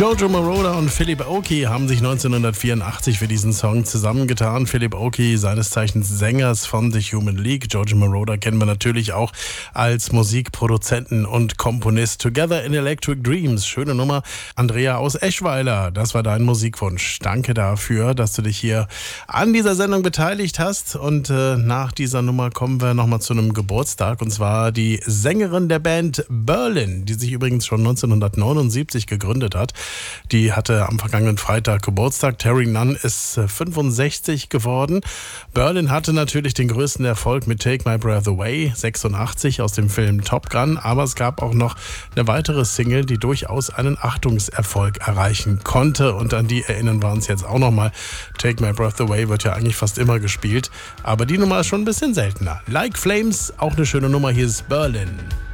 Giorgio Moroder und Philip Oakey haben sich 1984 für diesen Song zusammengetan. Philip Oakey, seines Zeichens Sängers von The Human League. Giorgio Moroder kennen wir natürlich auch als Musikproduzenten und Komponist. Together in Electric Dreams, schöne Nummer. Andrea aus Eschweiler, das war dein Musikwunsch. Danke dafür, dass du dich hier an dieser Sendung beteiligt hast. Und nach dieser Nummer kommen wir nochmal zu einem Geburtstag. Und zwar die Sängerin der Band Berlin, die sich übrigens schon 1979 gegründet hat. Die hatte am vergangenen Freitag Geburtstag. Terry Nunn ist 65 geworden. Berlin hatte natürlich den größten Erfolg mit Take My Breath Away, 86 aus dem Film Top Gun. Aber es gab auch noch eine weitere Single, die durchaus einen Achtungserfolg erreichen konnte. Und an die erinnern wir uns jetzt auch nochmal. Take My Breath Away wird ja eigentlich fast immer gespielt. Aber die Nummer ist schon ein bisschen seltener. Like Flames, auch eine schöne Nummer. Hier ist Berlin.